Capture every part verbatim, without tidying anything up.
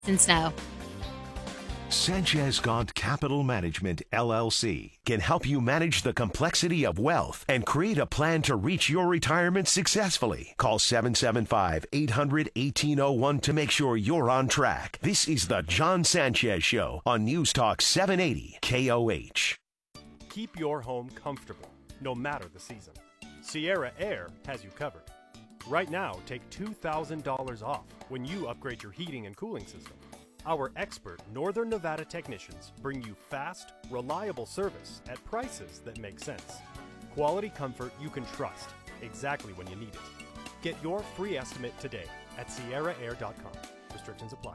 and snow. Sanchez Gaunt Capital Management, L L C, can help you manage the complexity of wealth and create a plan to reach your retirement successfully. Call seven seven five, eight hundred, eighteen oh one to make sure you're on track. This is the John Sanchez Show on News Talk seven eighty K O H. Keep your home comfortable, no matter the season. Sierra Air has you covered. Right now, take two thousand dollars off when you upgrade your heating and cooling system. Our expert Northern Nevada technicians bring you fast, reliable service at prices that make sense. Quality comfort you can trust exactly when you need it. Get your free estimate today at sierra air dot com. Restrictions apply.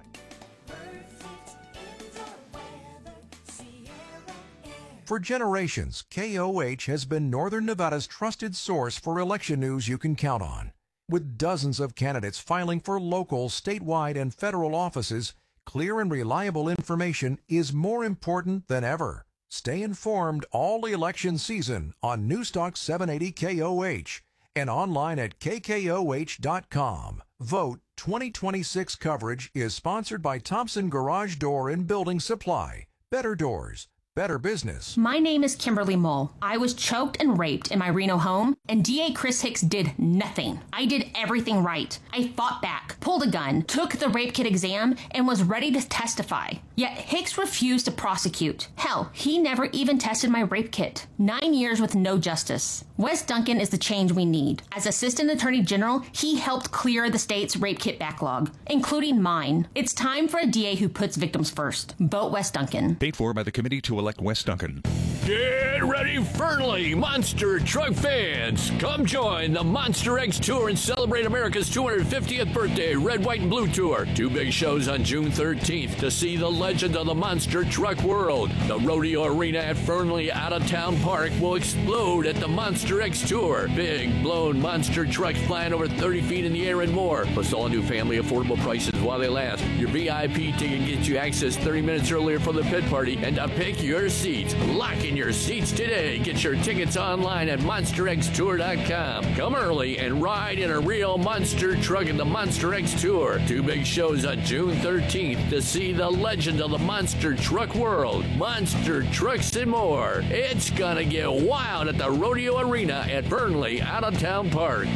For generations, K O H has been Northern Nevada's trusted source for election news you can count on. With dozens of candidates filing for local, statewide, and federal offices, clear and reliable information is more important than ever. Stay informed all election season on Newstalk seven eighty K O H and online at K K O H dot com. Vote twenty twenty-six coverage is sponsored by Thompson Garage Door and Building Supply. Better doors, better business. My name is Kimberly Mull. I was choked and raped in my Reno home, and D A Chris Hicks did nothing. I did everything right. I fought back, pulled a gun, took the rape kit exam, and was ready to testify. Yet Hicks refused to prosecute. Hell, he never even tested my rape kit. Nine years with no justice. Wes Duncan is the change we need. As Assistant Attorney General, he helped clear the state's rape kit backlog, including mine. It's time for a D A who puts victims first. Vote Wes Duncan. Paid for by the committee to elect Wes Duncan. Get ready, Fernley Monster Truck fans. Come join the Monster X Tour and celebrate America's two hundred fiftieth birthday Red, White, and Blue Tour. Two big shows on June thirteenth to see the legend of the monster truck world. The Rodeo Arena at Fernley Out-of-Town Park will explode at the Monster X Tour. Big, blown monster trucks flying over thirty feet in the air and more. Plus all new family affordable prices while they last. Your V I P ticket gets you access thirty minutes earlier for the pit party and to pick your seats. Lock in your seats today. Get your tickets online at monster x tour dot com. Come early and ride in a real monster truck in the Monster X Tour. Two big shows on June thirteenth to see the legend of the monster truck world. Monster trucks and more. It's gonna get wild at the Rodeo Arena at Fernley Out-of-Town Park.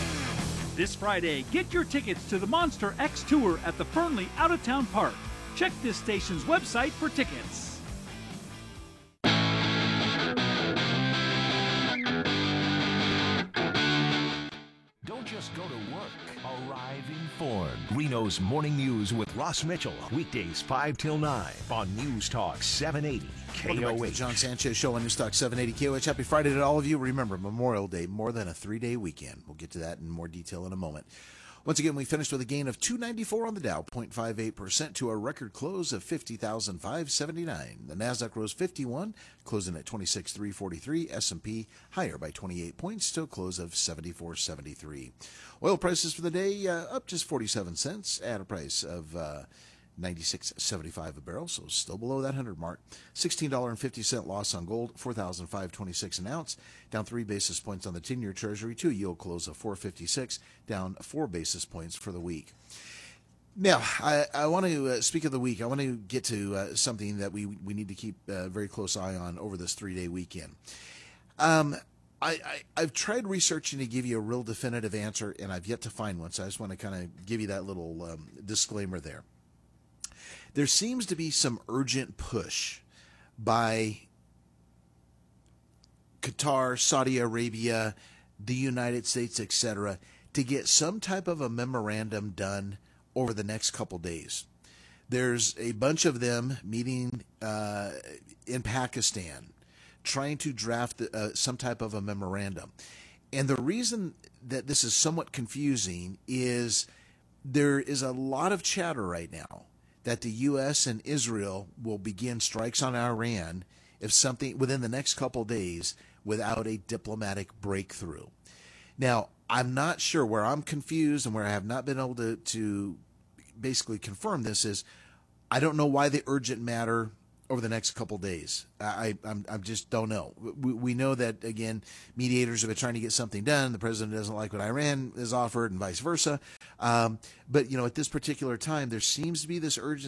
This Friday, get your tickets to the Monster X Tour at the Fernley Out-of-Town Park. Check this station's website for tickets. Don't just go to work. Arrive informed. Reno's Morning News with Ross Mitchell. Weekdays five till nine on News Talk seven eighty K O H. Welcome back to the John Sanchez Show on News Talk seven eighty K O H. Happy Friday to all of you. Remember, Memorial Day, more than a three-day weekend. We'll get to that in more detail in a moment. Once again, we finished with a gain of two ninety-four on the Dow, zero point five eight percent to a record close of fifty thousand five hundred seventy-nine. The Nasdaq rose fifty-one, closing at twenty-six thousand three hundred forty-three. S and P higher by twenty-eight points to a close of seventy-four seventy-three. Oil prices for the day uh, up just forty-seven cents at a price of uh, ninety-six seventy-five a barrel, so still below that one hundred mark. sixteen dollars and fifty cents loss on gold, four thousand five hundred twenty-six an ounce, down three basis points on the ten-year Treasury, two yield close of four fifty-six, down four basis points for the week. Now, I, I want to uh, speak of the week. I want to get to uh, something that we we need to keep a very close eye on over this three-day weekend. Um, I, I, I've tried researching to give you a real definitive answer, and I've yet to find one, so I just want to kind of give you that little um, disclaimer there. There seems to be some urgent push by Qatar, Saudi Arabia, the United States, et cetera, to get some type of a memorandum done over the next couple days. There's a bunch of them meeting uh, in Pakistan, trying to draft uh, some type of a memorandum. And the reason that this is somewhat confusing is there is a lot of chatter right now that the U S and Israel will begin strikes on Iran if something within the next couple days without a diplomatic breakthrough. Now, I'm not sure. Where I'm confused and where I have not been able to, to basically confirm this is I don't know why the urgent matter over the next couple days. I I'm, I just don't know. We, we know that, again, mediators have been trying to get something done. The president doesn't like what Iran has offered and vice versa. Um, but, you know, at this particular time, there seems to be this urgency